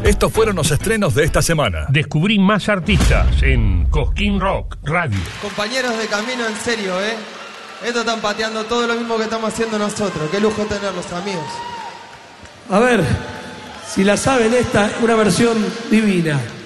Estos fueron los estrenos de esta semana. Descubrí más artistas en Cosquín Rock Radio. Compañeros de camino, en serio, Estos están pateando todo lo mismo que estamos haciendo nosotros. Qué lujo tenerlos, amigos. A ver, si la saben esta, una versión divina.